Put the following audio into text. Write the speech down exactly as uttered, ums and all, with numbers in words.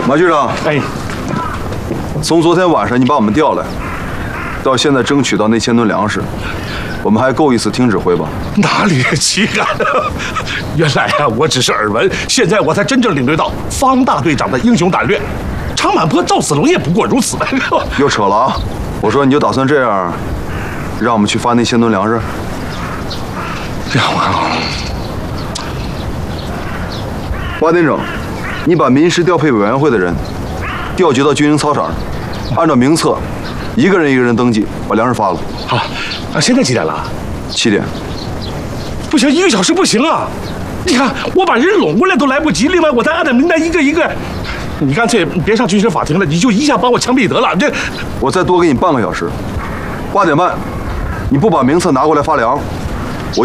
马局长， 哎， 从昨天晚上你把我们调来，到现在争取到那千吨粮食，我们还够意思听指挥吧？ 哪里岂敢！原来啊，我只是耳闻，现在我才真正领略到方大队长的英雄胆略。长满坡赵子龙也不过如此。 又扯了啊！我说你就打算这样，让我们去发那千吨粮食？ 让我八点整，你把民事调配委员会的人调集到军营操场上，按照名册，一个人一个人登记，把粮食发了。 好，啊，现在几点了？ 七点。 不行，一个小时不行啊！你看，我把人拢过来都来不及，另外我再按照名单一个一个。你干脆别上军事法庭了，你就一下把我枪毙得了。这， 我再多给你半个小时。八点半，你不把名册拿过来发粮，